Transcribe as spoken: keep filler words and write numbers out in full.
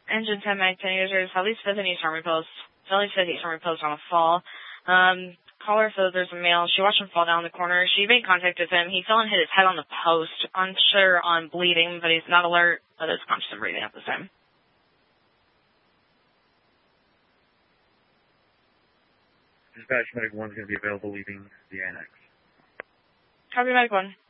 Engine ten mag ten users, at least fifth in East Army Post. At least fifth East Army Post on a fall. Um, caller says there's a male. She watched him fall down the corner. She made contact with him. He fell and hit his head on the post. Unsure on bleeding, but he's not alert, but is conscious and breathing at this time. Dispatch Medic one is going to be available leaving the annex. Copy, Medic one.